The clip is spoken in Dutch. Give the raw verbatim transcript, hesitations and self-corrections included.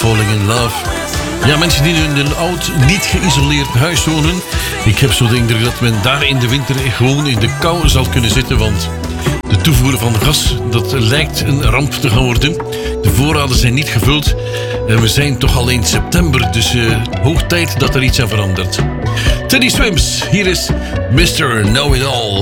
Falling in Love. Ja, mensen die in een oud, niet geïsoleerd huis wonen. Ik heb zo de indruk dat men daar in de winter gewoon in de kou zal kunnen zitten. Want de toevoer van gas, dat lijkt een ramp te gaan worden. De voorraden zijn niet gevuld. En we zijn toch al in september, dus uh, hoog tijd dat er iets aan verandert. Teddy Swims, hier is mister Know It All.